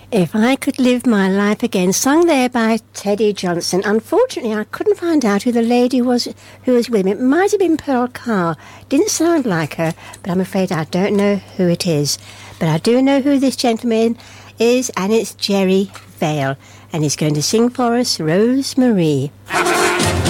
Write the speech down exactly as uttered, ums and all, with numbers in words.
If I Could Live My Life Again, sung there by Teddy Johnson. Unfortunately, I couldn't find out who the lady was who was with him. It might have been Pearl Carr. Didn't sound like her, but I'm afraid I don't know who it is. But I do know who this gentleman is, and it's Jerry Vale. And he's going to sing for us Rosemary.